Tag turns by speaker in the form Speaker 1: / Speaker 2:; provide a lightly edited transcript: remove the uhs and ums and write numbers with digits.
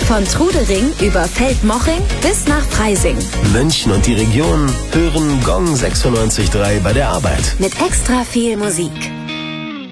Speaker 1: Von Trudering über Feldmoching bis nach Freising.
Speaker 2: München und die Region hören Gong 96.3 bei der Arbeit.
Speaker 1: Mit extra viel Musik.